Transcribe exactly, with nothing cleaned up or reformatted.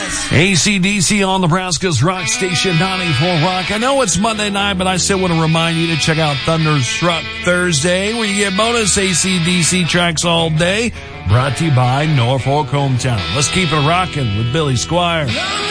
us. A C D C on Nebraska's Rock Station ninety-four Rock. I know it's Monday night, but I still want to remind you to check out Thunderstruck Thursday, where you get bonus A C D C tracks all day. Brought to you by Norfolk Hometown. Let's keep it rocking with Billy Squire.